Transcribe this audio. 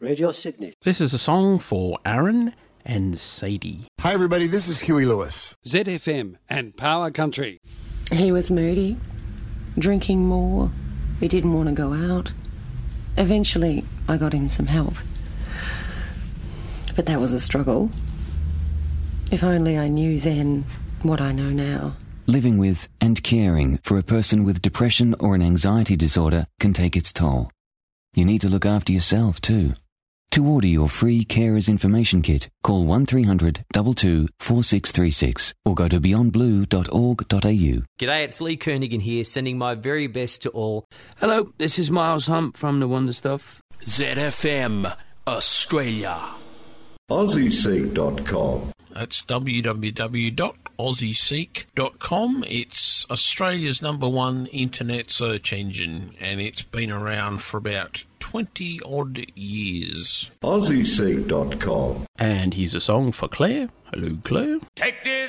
Radio Sydney. This is a song for Aaron and Sadie. Hi everybody, this is Huey Lewis. ZFM and Power Country. He was moody, drinking more. He didn't want to go out. Eventually, I got him some help. But that was a struggle. If only I knew then what I know now. Living with and caring for a person with depression or an anxiety disorder can take its toll. You need to look after yourself too. To order your free Carers Information Kit, call 1300 22 4636 or go to beyondblue.org.au. G'day, it's Lee Kernaghan here, sending my very best to all. Hello, this is Miles Hump from The Wonder Stuff. ZFM Australia. AussieSeek.com. That's www.aussieseek.com. It's Australia's #1 internet search engine, and it's been around for about 20-odd years. AussieSeek.com. And here's a song for Claire. Hello, Claire. Take this!